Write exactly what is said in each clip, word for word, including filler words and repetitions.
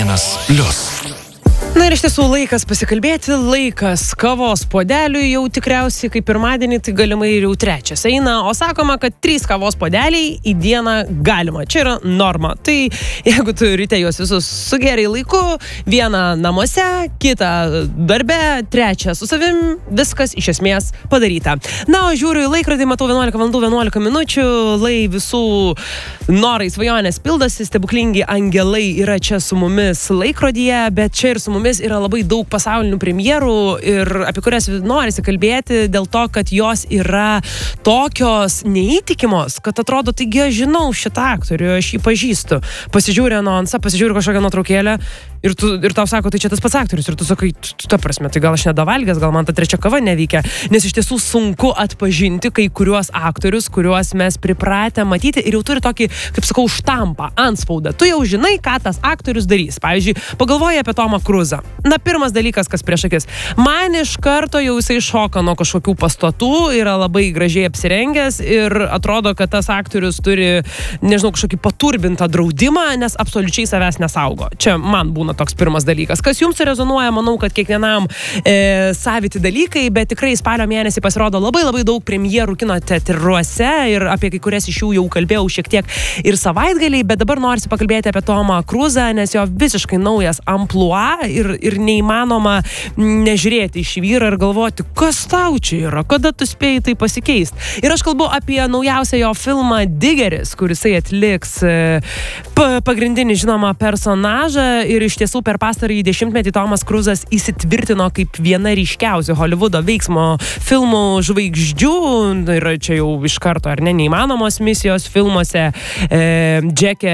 vienas plius. Na ir iš tiesų laikas pasikalbėti, laikas kavos puodeliui, jau tikriausiai kaip pirmadienį, tai galimai ir jau trečias eina, o sakoma, kad trys kavos puodeliai į dieną galima. Čia yra norma. Tai jeigu tu ryte juos visus sugerai laiku, vieną namuose, kitą darbe, trečią su savim, viskas iš esmės padaryta. Na, o žiūriu į laikrodį, matau vienuolika valandų vienuolika minučių, lai visų norai svajonės pildosi, stebuklingi angelai yra čia su mumis laikrodyje, bet čia ir su mumis yra labai daug pasaulinių premjerų ir apie kurias norisi kalbėti dėl to, kad jos yra tokios neįtikimos, kad atrodo, taigi aš žinau šitą aktorių, aš jį pažįstu. Pasižiūri anonsą, pasižiūri kažkokią nuotraukėlę ir, tu, ir tau sako, tai čia tas pats aktorius. Ir tu sakai, ta prasme, tai gal aš nedavalgęs, gal man ta trečia kava neveikia. Nes iš tiesų sunku atpažinti kai kuriuos aktorius, kuriuos mes pripratę matyti ir jau turi tokį, kaip sakau, štampą, antspaudą. Tu jau žinai, ką tas aktorius darys. Pavyzdžiui, pagalvoji apie Tomą Kruzą. Na, pirmas dalykas, kas prieš akis. Man iš karto jau jisai šoka nuo kažkokių pastatų, yra labai gražiai apsirengęs ir atrodo, kad tas aktorius turi, nežinau, kažkokį paturbintą draudimą, nes absoliučiai savęs nesaugo. Čia man būna toks pirmas dalykas. Kas jums rezonuoja, manau, kad kiekvienam e, saviti dalykai, bet tikrai spalio mėnesį pasirodo labai labai daug premjerų kino teatruose ir apie kai kurias iš jų jau kalbėjau šiek tiek ir savaitgaliai, bet dabar norisi pakalbėti apie Tomą Kruzą, nes jo visiškai naujas amplua ir, ir neįmanoma nežiūrėti į šį vyrą ir galvoti, kas tau čia yra, kada tu spėjai tai pasikeisti. Ir aš kalbu apie naujausią jo filmą Digeris, kuris atliks e, pagrindinį žinomą personažą ir iš tiesų per pastarąjį dešimtmetį Tomas Kruzas įsitvirtino kaip viena ryškiausių Holivudo veiksmo filmų žvaigždžių ir čia jau iš karto, ar ne, neįmanomos misijos filmuose e, Džeke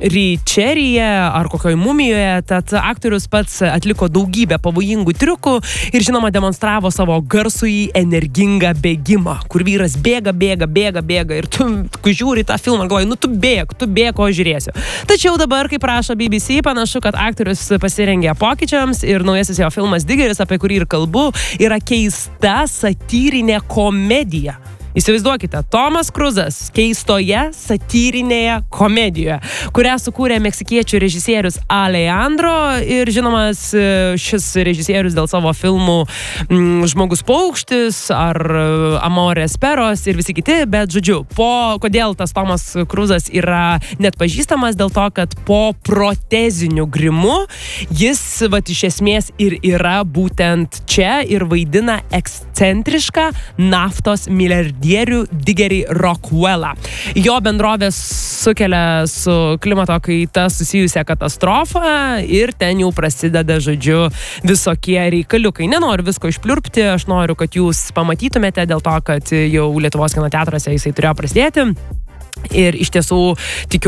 Ričeryje ar kokioj mumijoje, tad aktorius pats atliko daugybę pavojingų triukų ir žinoma demonstravo savo garsųjį energingą bėgimą, kur vyras bėga, bėga, bėga, bėga ir tu, kai žiūri tą filmą, galvoji, nu tu bėg, tu bėg, o žiūrėsiu. Tačiau dabar, kaip rašo B B C, panašu, kad aktorius pasirengė pokyčiams ir naujasis jo filmas Digeris, apie kurį ir kalbu, yra keista satyrinė komedija. Įsivaizduokite, Tomas Kruzas keistoje satyrinėje komedijoje, kurią sukūrė meksikiečių režisierius Alejandro ir žinomas šis režisierius dėl savo filmų m, Žmogus paukštis ar Amores Peros ir visi kiti, bet žodžiu, po, kodėl tas Tomas Kruzas yra net pažįstamas, dėl to, kad po proteziniu grimu jis, vat, iš esmės ir yra būtent čia ir vaidina ekscentrišką naftos milijardierių Digerį Rockwellą. Jo bendrovė sukelia su klimato kaita susijusią katastrofą ir ten jau prasideda, žodžiu, visokie reikaliukai. Nenoriu visko išpliurpti, aš noriu, kad jūs pamatytumėte dėl to, kad jau Lietuvos kino teatruose jisai turėjo prasidėti. Ir iš tiesų tikiu